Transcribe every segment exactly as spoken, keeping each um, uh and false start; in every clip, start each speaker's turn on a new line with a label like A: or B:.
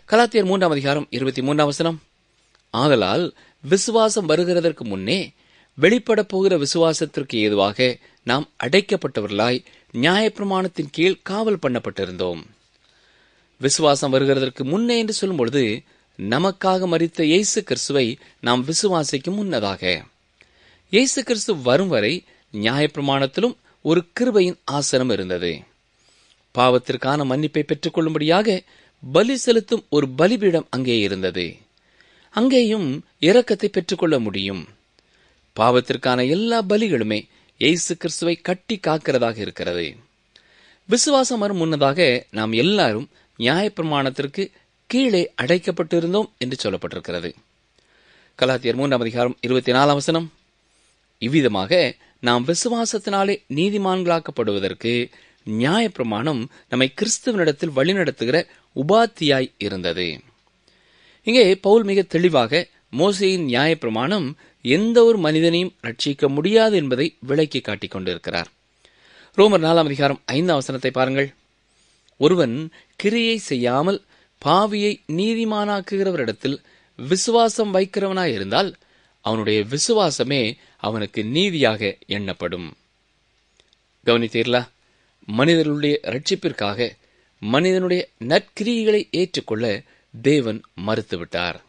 A: கலாத்தியர் மூன்றாம் அதிகாரம் இருபத்தி மூன்றாம் வசனம், ஆதலால் விசுவாசம் வருகிறதற்கு முன்னே வெளிப்பட போகிற விசுவாசத்திற்கு ஏதுவாக நாம் அடைக்கப்பட்டவர்களாய் நியாயப்பிரமாணத்தின் கீழ் காவல் பண்ணப்பட்டிருந்தோம். விசுவாசம் வருகிறதற்கு முன்னே என்று சொல்லும் பொழுது நமக்காக மரித்த இயேசு கிறிஸ்துவை நாம் விசுவாசிக்கும் முன்னதாக, இயேசு கிறிஸ்து வரும் வரை நியாயப்பிரமாணத்திலும் ஒரு கிருபையின் ஆசனம் இருந்தது. பாவத்திற்கான மன்னிப்பை பெற்றுக் கொள்ளும்படியாக பலி செலுத்தும் ஒரு பலிபீடம் அங்கே இருந்தது. அங்கேயும் இரக்கத்தை பெற்றுக்கொள்ள முடியும். பாவத்திற்கான எல்லா பலிகளுமே இயேசு கிறிஸ்துவை கட்டி காக்கிறதாக இருக்கிறது. விசுவாசம் வரும் முன்னதாக நாம் எல்லாரும் நியாயப்பிரமாணத்திற்கு கீழே அடைக்கப்பட்டிருந்தோம் என்று சொல்லப்பட்டிருக்கிறது. கலாத்தியர் மூன்றாம் அதிகாரம் இருபத்தி நாலாம் வசனம், இவ்விதமாக நாம் விசுவாசத்தினாலே நீதிமான்களாக்கப்படுவதற்கு நியாயப்பிரமாணம் நம்மை கிறிஸ்துவனிடத்தில் வழிநடத்துகிற உபாத்தியாய் இருந்தது. இங்கே பவுல் மிக தெளிவாக மோசேயின் நியாயப்பிரமாணம் எந்த ஒரு மனிதனையும் ரட்சிக்க முடியாது என்பதை விளக்கி காட்டிக் கொண்டிருக்கிறார். ரோமர் நாலாம் அதிகாரம் ஐந்தாம் வசனத்தை பாருங்கள். ஒருவன் கிரியை செய்யாமல் பாவியை நீதிமானாக்குகிறவரிடத்தில் விசுவாசம் வைக்கிறவனாயிருந்தால் அவனுடைய விசுவாசமே அவனுக்கு நீதியாக எண்ணப்படும். கவனித்தீர்களா? மனிதனுடைய ரட்சிப்பிற்காக மனிதனுடைய நற்கிரியைகளை ஏற்றுக்கொள்ள தேவன் மறுத்துவிட்டார்.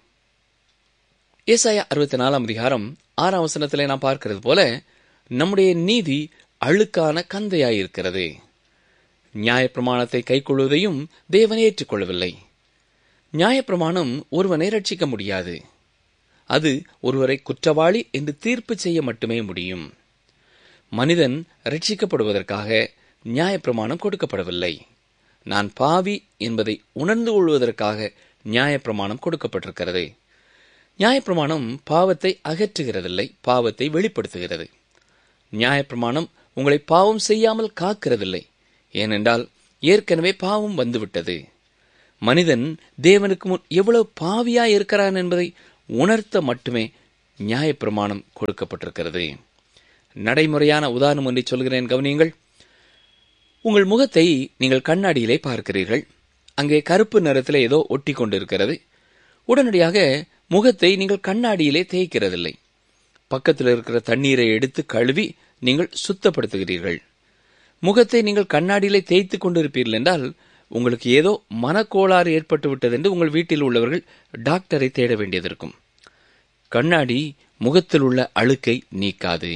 A: ஏசாயா அறுபத்தி நாலாம் அதிகாரம் ஆறாம் வசனத்திலே நாம் பார்க்கிறது போல நம்முடைய நீதி அழுக்கான கந்தையாயிருக்கிறது. நியாயப்பிரமாணத்தை கைக்கொள்வதையும் தேவன் ஏற்றுக்கொள்ளவில்லை. நியாயப்பிரமாணம் ஒருவனை ரட்சிக்க முடியாது. அது ஒருவரை குற்றவாளி என்று தீர்ப்பு செய்ய மட்டுமே முடியும். மனிதன் ரட்சிக்கப்படுவதற்காக நியாயப்பிரமாணம் கொடுக்கப்படவில்லை. நான் பாவி என்பதை உணர்ந்து கொள்வதற்காக நியாயப்பிரமாணம் கொடுக்கப்பட்டிருக்கிறது. நியாயப்பிரமாணம் பாவத்தை அகற்றுகிறதில்லை, பாவத்தை வெளிப்படுத்துகிறது. நியாயப்பிரமாணம் உங்களை பாவம் செய்யாமல் காக்கிறதில்லை. ஏனென்றால் ஏற்கனவே பாவம் வந்துவிட்டது. மனிதன் தேவனுக்கு முன் எவ்வளவு பாவியாய் இருக்கிறான் என்பதை உணர்த்த மட்டுமே நியாயப்பிரமாணம் கொடுக்கப்பட்டிருக்கிறது. நடைமுறையான உதாரணம் ஒன்றை சொல்கிறேன், கவனியுங்கள். உங்கள் முகத்தை நீங்கள் கண்ணாடியிலே பார்க்கிறீர்கள். அங்கே கருப்பு நிறத்தில் ஏதோ ஒட்டி கொண்டிருக்கிறது. உடனடியாக முகத்தை நீங்கள் கண்ணாடியிலே தேய்க்கிறதில்லை. பக்கத்தில் இருக்கிற தண்ணீரை எடுத்து கழுவி நீங்கள் சுத்தப்படுத்துகிறீர்கள். முகத்தை நீங்கள் கண்ணாடியிலே தேய்த்து கொண்டிருப்பீர்கள் என்றால் உங்களுக்கு ஏதோ மனக்கோளாறு ஏற்பட்டு விட்டது என்று உங்கள் வீட்டில் உள்ளவர்கள் டாக்டரை தேட வேண்டியது இருக்கும். கண்ணாடி முகத்தில் உள்ள அழுக்கை நீக்காது.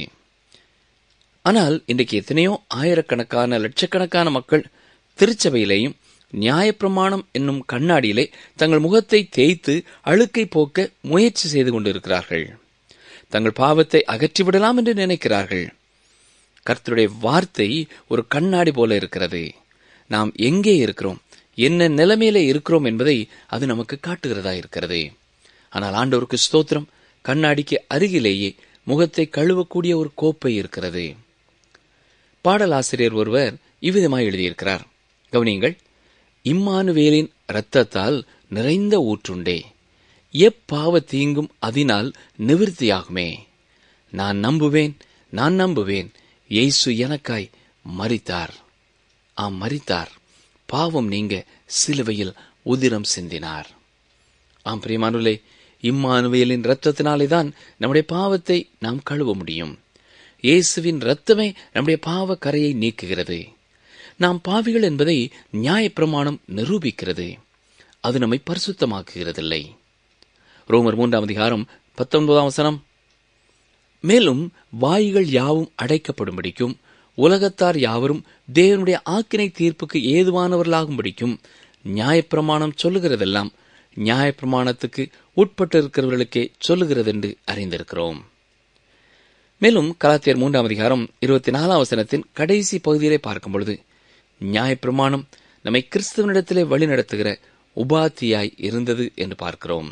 A: ஆனால் இன்றைக்கு எத்தனையோ ஆயிரக்கணக்கான லட்சக்கணக்கான மக்கள் திருச்சபையிலேயும் நியாயப்பிரமாணம் என்னும் கண்ணாடியிலே தங்கள் முகத்தை தேய்த்து அழுக்கை போக்க முயற்சி செய்து கொண்டிருக்கிறார்கள். தங்கள் பாவத்தை அகற்றிவிடலாம் என்று நினைக்கிறார்கள். கர்த்தருடைய வார்த்தை ஒரு கண்ணாடி போல இருக்கிறது. நாம் எங்கே இருக்கிறோம், என்ன நிலைமையில இருக்கிறோம் என்பதை அது நமக்கு காட்டுகிறதா இருக்கிறது. ஆனால் ஆண்டவருக்கு ஸ்தோத்திரம், கண்ணாடிக்கு அருகிலேயே முகத்தை கழுவக்கூடிய ஒரு கோப்பை இருக்கிறது. பாடலாசிரியர் ஒருவர் இவ்விதமாய் எழுதியிருக்கிறார், கவனியுங்கள். இம்மானுவேலின் இரத்தத்தால் நிறைந்த ஊற்றுண்டே, எப்பாவ தீங்கும் அதனால் நிவிர்த்தியாகுமே. நான் நம்புவேன், நான் நம்புவேன், இயேசு எனக்காய் மரித்தார். ஆம், மரித்தார். பாவம் நீங்க சிலுவையில் உதிரம் சிந்தினார். ஆம் பிரியமானவர்களே, இம்மானுவேலின் இரத்தத்தினாலேதான் நம்முடைய பாவத்தை நாம் கழுவ முடியும். இயேசுவின் இரத்தமே நம்முடைய பாவ கரையை நீக்குகிறது. நாம் பாவிகள் என்பதை நியாயப்பிரமாணம் நிரூபிக்கிறது. அது நம்மை பரிசுத்தமாக்குகிறதில்லை. ரோமர் மூன்றாம் அதிகாரம் பத்தொன்பதாம் வசனம், மேலும் வாய்கள் யாவும் அடைக்கப்படும்படிக்கும் உலகத்தார் யாவரும் தேவனுடைய ஆக்கினை தீர்ப்புக்கு ஏதுவானவர்களாகும்படிக்கும் நியாயப்பிரமாணம் சொல்லுகிறதெல்லாம் நியாயப்பிரமாணத்துக்கு உட்பட்டிருக்கிறவர்களுக்கே சொல்லுகிறது என்று அறிந்திருக்கிறோம். மேலும் கலாத்தியர் மூன்றாம் அதிகாரம் இருபத்தி நாலாம் வசனத்தின் கடைசி பகுதியிலே பார்க்கும் பொழுது நியாயப்பிரமாணம் நம்மை கிறிஸ்துவனிடத்திலே வழிநடத்துகிற உபாத்தியாய் இருந்தது என்று பார்க்கிறோம்.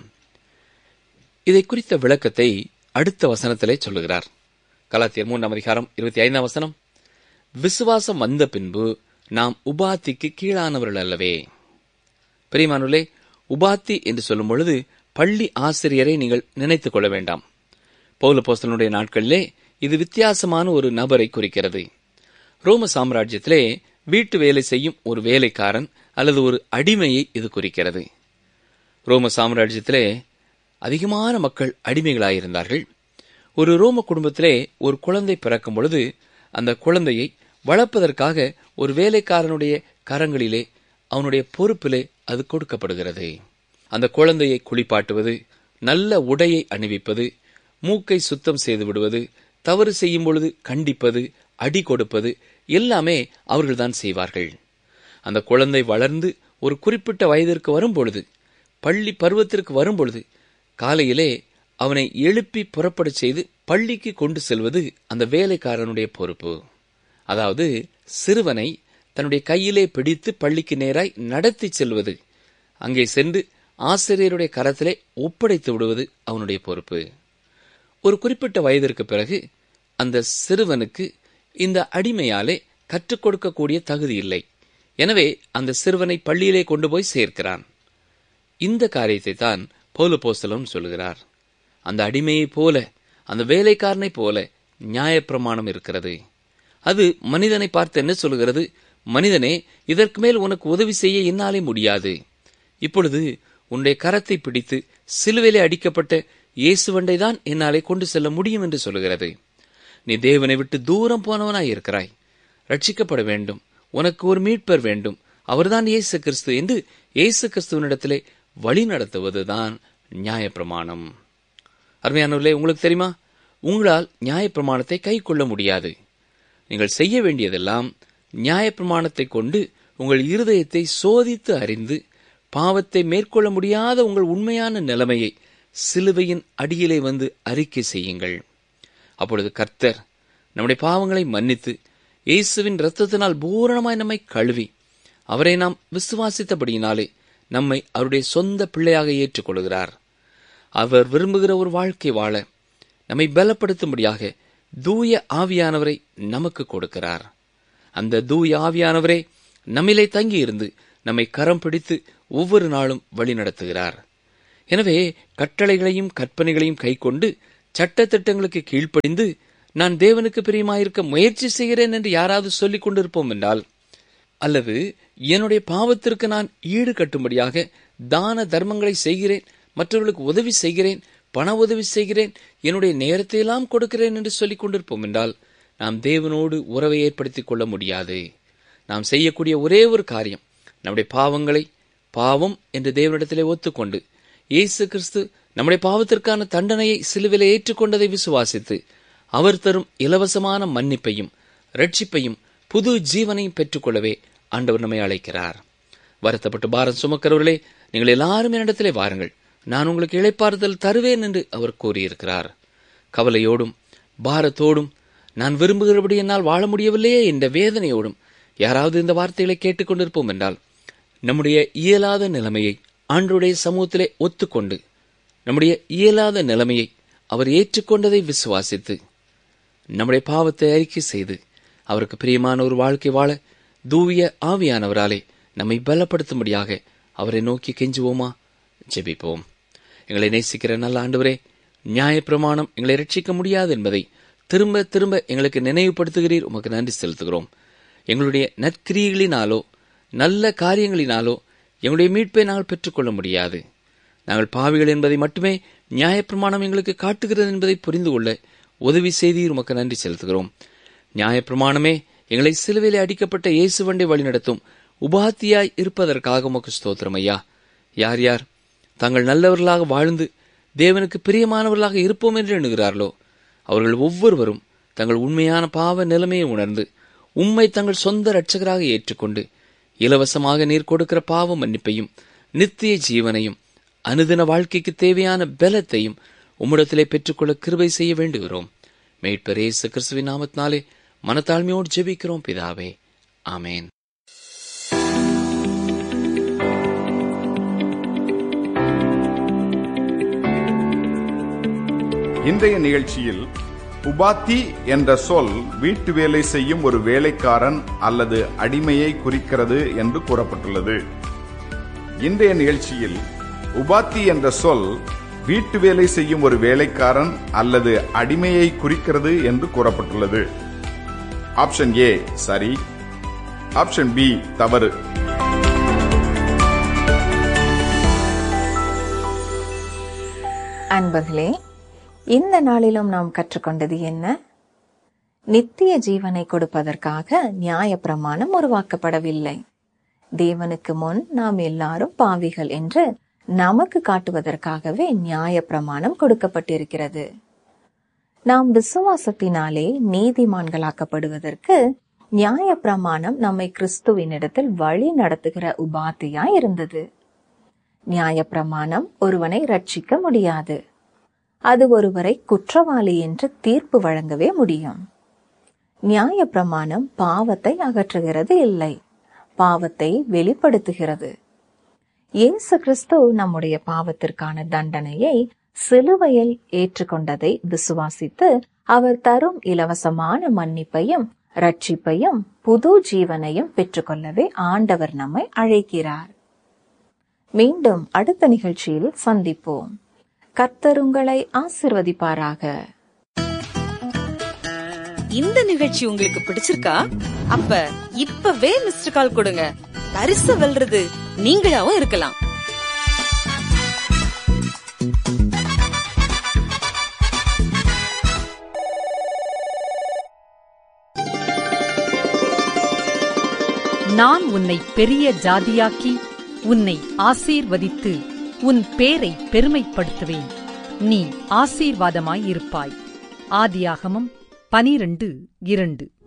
A: இதை குறித்த விளக்கத்தை அடுத்த வசனத்திலே சொல்லுகிறார். கலாத்தியர் மூன்றாம் அதிகாரம் இருபத்தி ஐந்தாம் வசனம், விசுவாசம் வந்த பின்பு நாம் உபாத்திக்கு கீழானவர்கள் அல்லவே. பிரியமானவர்களே, உபாத்தி என்று சொல்லும் பொழுது பள்ளி ஆசிரியரை நீங்கள் நினைத்துக் கொள்ள வேண்டாம். பவுலப்போஸ்தலனுடைய நாட்களிலே இது வித்தியாசமான ஒரு நபரை குறிக்கிறது. ரோம சாம்ராஜ்யத்திலே வீட்டு வேலை செய்யும் ஒரு வேலைக்காரன் அல்லது ஒரு அடிமையை இது குறிக்கிறது. ரோம சாம்ராஜ்யத்திலே அதிகமான மக்கள் அடிமைகளாயிருந்தார்கள். ஒரு ரோம குடும்பத்திலே ஒரு குழந்தை பிறக்கும் பொழுது அந்த குழந்தையை வளர்ப்பதற்காக ஒரு வேலைக்காரனுடைய கரங்களிலே, அவனுடைய பொறுப்பிலே அது கொடுக்கப்படுகிறது. அந்த குழந்தையை குளிப்பாட்டுவது, நல்ல உடையை அணிவிப்பது, மூக்கை சுத்தம் செய்து விடுவது, தவறு செய்யும் பொழுது கண்டிப்பது, அடி கொடுப்பது எல்லாமே அவர்கள்தான் செய்வார்கள். அந்த குழந்தை வளர்ந்து ஒரு குறிப்பிட்ட வயதிற்கு வரும்பொழுது, பள்ளி பருவத்திற்கு வரும்பொழுது, காலையிலே அவனை எழுப்பி புறப்பட செய்து பள்ளிக்கு கொண்டு செல்வது அந்த வேலைக்காரனுடைய பொறுப்பு. அதாவது சிறுவனை தன்னுடைய கையிலே பிடித்து பள்ளிக்கு நேராய் நடத்தி செல்வது, அங்கே சென்று ஆசிரியருடைய கரத்திலே ஒப்படைத்து விடுவது அவனுடைய பொறுப்பு. ஒரு குறிப்பிட்ட வயதிற்கு பிறகு அந்த சிறுவனுக்கு இந்த அடிமையாலே கற்றுக் கொடுக்கக்கூடிய தகுதி இல்லை. எனவே அந்த சிறுவனை பள்ளியிலே கொண்டு போய் சேர்க்கிறான். இந்த காரியத்தை தான் பவுல் அப்போஸ்தலன் சொல்கிறார். அந்த அடிமையைப் போல, அந்த வேலைக்காரனைப் போல நியாயப்பிரமாணம் இருக்கிறது. அது மனிதனை பார்த்து என்ன சொல்கிறது? மனிதனே, இதற்கு மேல் உனக்கு உதவி செய்ய என்னாலே முடியாது. இப்பொழுது உன்னுடைய கரத்தை பிடித்து சிலுவையிலே அடிக்கப்பட்ட இயேசுவண்டை தான் என்னாலே கொண்டு செல்ல முடியும் என்று சொல்கிறது. நீ தேவனை விட்டு தூரம் போனவனாய் இருக்கிறாய். ரட்சிக்கப்பட வேண்டும், உனக்கு ஒரு மீட்பர் வேண்டும், அவர்தான் இயேசு கிறிஸ்து என்று இயேசு கிறிஸ்துவனிடத்திலே வழி நடத்துவதுதான் நியாயப்பிரமாணம். அருமையானவர்களே, உங்களுக்கு தெரியுமா, உங்களால் நியாயப்பிரமாணத்தை கை கொள்ள முடியாது. நீங்கள் செய்ய வேண்டியதெல்லாம் நியாயப்பிரமாணத்தை கொண்டு உங்கள் இருதயத்தை சோதித்து அறிந்து பாவத்தை மேற்கொள்ள முடியாத உங்கள் உண்மையான நிலைமையை சிலுவையின் அடியிலே வந்து அறிக்கை செய்யுங்கள். அப்பொழுது கர்த்தர் நம்முடைய பாவங்களை மன்னித்து இயேசுவின் இரத்தத்தினால் பூரணமாய் நம்மை கழுவி, அவரை நாம் விசுவாசித்தபடியினாலே நம்மை அவருடைய சொந்த பிள்ளையாக ஏற்றுக்கொள்கிறார். அவர் விரும்புகிற ஒரு வாழ்க்கை வாழ நம்மை பலப்படுத்தும்படியாக தூய ஆவியானவரை நமக்கு கொடுக்கிறார். அந்த தூய ஆவியானவரே நம்மிலே தங்கியிருந்து நம்மை கரம் பிடித்து ஒவ்வொரு நாளும் வழி நடத்துகிறார். எனவே கட்டளைகளையும் கற்பனைகளையும் கைக்கொண்டு சட்டத்திட்டங்களுக்கு கீழ்ப்படிந்து நான் தேவனுக்கு பிரியமாயிருக்க முயற்சி செய்கிறேன் என்று யாராவது சொல்லிக் கொண்டிருப்போம் என்றால், அல்லது என்னுடைய பாவத்திற்கு நான் ஈடு கட்டும்படியாக தான தர்மங்களை செய்கிறேன், மற்றவர்களுக்கு உதவி செய்கிறேன், பண உதவி செய்கிறேன், என்னுடைய நேரத்தையெல்லாம் கொடுக்கிறேன் என்று சொல்லிக் கொண்டிருப்போம் என்றால் நாம் தேவனோடு உறவை ஏற்படுத்திக் கொள்ள முடியாது. நாம் செய்யக்கூடிய ஒரே ஒரு காரியம், நம்முடைய பாவங்களை பாவம் என்று தேவனிடத்திலே ஒத்துக்கொண்டு இயேசு கிறிஸ்து நம்முடைய பாவத்திற்கான தண்டனையை சிலுவிலே ஏற்றுக்கொண்டதை விசுவாசித்து அவர் தரும் இலவசமான மன்னிப்பையும் ரட்சிப்பையும் புது ஜீவனையும் பெற்றுக்கொள்ளவே ஆண்டவர் நம்மை அழைக்கிறார். வருத்தப்பட்டு பாரம் சுமக்கிறவர்களே, நீங்கள் எல்லாரும் என்னிடத்திலே வாருங்கள், நான் உங்களுக்கு இளைப்பாறுதல் தருவேன் என்று அவர் கூறியிருக்கிறார். கவலையோடும் பாரத்தோடும் நான் விரும்புகிறபடி என்னால் வாழ முடியவில்லையே என்ற வேதனையோடும் யாராவது இந்த வார்த்தைகளை கேட்டுக்கொண்டிருப்போம் என்றால், நம்முடைய இயலாத நிலைமையை ஆண்டவருடைய சமூகத்திலே ஒத்துக்கொண்டு நம்முடைய இயலாத நிலைமையை அவர் ஏற்றுக்கொண்டதை விசுவாசித்து நம்முடைய பாவத்தை அறிக்கை செய்து அவருக்கு பிரியமான ஒரு வாழ்க்கை வாழ தூய ஆவியானவராலே நம்மை பலப்படுத்தும்படியாக அவரை நோக்கி கெஞ்சுவோமா? ஜெபிப்போம். எங்களை நேசிக்கிற நல்ல ஆண்டவரே, நியாயப்பிரமாணம் எங்களை ரட்சிக்க முடியாது என்பதை திரும்ப திரும்ப எங்களுக்கு நினைவுபடுத்துகிறீர். உமக்கு நன்றி செலுத்துகிறோம். எங்களுடைய நற்கிரியைகளினாலோ நல்ல காரியங்களினாலோ எங்களுடைய மீட்பை நாங்கள் பெற்றுக்கொள்ள முடியாது. நாங்கள் பாவிகள் என்பதை மட்டுமே நியாயப்பிரமாணம் எங்களுக்கு காட்டுகிறது என்பதை புரிந்து கொள்ள உதவி செய்தீர். உமக்கு நன்றி செலுத்துகிறோம். நியாயப்பிரமாணமே எங்களை சிலுவையிலே அடிக்கப்பட்ட இயேசுவண்டை வழிநடத்தும் உபாத்தியாய் இருப்பதற்காக உமக்கு ஸ்தோத்திரம் ஐயா. யார் யார் தாங்கள் நல்லவர்களாக வாழ்ந்து தேவனுக்கு பிரியமானவர்களாக இருப்போம் என்று எண்ணுகிறார்களோ அவர்கள் ஒவ்வொருவரும் தங்கள் உண்மையான பாவ நிலைமையை உணர்ந்து உம்மை தங்கள் சொந்த இரட்சகராக ஏற்றுக்கொண்டு இலவசமாக நீர் கொடுக்கிற பாவ மன்னிப்பையும் நித்திய ஜீவனையும் அனுதின வாழ்க்கைக்கு தேவையான பலத்தையும் உம்மிடத்திலே பெற்றுக்கொள்ள கிருபை செய்ய வேண்டுகிறோம். மீட்பர் இயேசு கிறிஸ்துவின் நாமத்தினாலே மனத்தாழ்மையோடு ஜெபிக்கிறோம் பிதாவே, ஆமேன்.
B: இன்றைய நிகழ்ச்சியில் உபாத்தி என்ற சொல் வீட்டு வேலை செய்யும் ஒரு வேலைக்காரன் அல்லது அடிமையை குறிக்கிறது என்று கூறப்பட்டுள்ளது. இன்றைய நிகழ்ச்சியில் உபாத்தி என்ற சொல் வீட்டு வேலை செய்யும் ஒரு வேலைக்காரன் அல்லது அடிமையை குறிக்கிறது என்று கூறப்பட்டுள்ளது. ஆப்ஷன் ஏ சரி, ஆப்ஷன் பி தவறு.
C: அன்பர்களே, இந்த நாளிலும் நாம் கற்றுக்கொண்டது என்ன? நித்திய ஜீவனை கொடுப்பதற்காக நியாயப்பிரமாணம் உருவாக்கப்படவில்லை. தேவனுக்கு முன் நாம் எல்லாரும் பாவிகள் என்று நமக்கு காட்டுவதற்காகவே நியாயப்பிரமாணம் கொடுக்கப்பட்டிருக்கிறது. நாம் விசுவாசத்தினாலே நீதிமான்களாக்கப்படுவதற்கு நியாயப்பிரமாணம் நம்மை கிறிஸ்துவினிடத்தில் வழி நடத்துகிற உபாத்தியாய் இருந்தது. நியாயப்பிரமாணம் ஒருவனை ரட்சிக்க முடியாது. அது ஒருவரை குற்றவாளி என்று தீர்ப்பு வழங்கவே முடியும். நியாயப்பிரமாணம் பாவத்தை அகற்றுகிறது இல்லை, பாவத்தை வெளிப்படுத்துகிறது. இயேசு கிறிஸ்து நம்முடைய பாவத்திற்கான தண்டனையை சிலுவையில் ஏற்றுக்கொண்டதை விசுவாசித்து அவர் தரும் இலவசமான மன்னிப்பையும் ரட்சிப்பையும் புது ஜீவனையும் பெற்றுக்கொள்ளவே ஆண்டவர் நம்மை அழைக்கிறார். மீண்டும் அடுத்த நிகழ்ச்சியில் சந்திப்போம். கர்த்தர் உங்களை ஆசீர்வதிப்பாராக.
D: இந்த நிகழ்ச்சி உங்களுக்கு பிடிச்சிருக்கா? அப்ப இப்பவே மிஸ்டர் கால் கொடுங்க. பரிசு வெல்றது நீங்களாவும் இருக்கலாம்.
E: நான் உன்னை பெரிய ஜாதியாக்கி உன்னை ஆசீர்வதித்து உன் பேரை பெருமைப்படுத்துவேன். நீ ஆசீர்வாதமாயிருப்பாய். ஆதியாகமம் பனிரண்டு இரண்டு.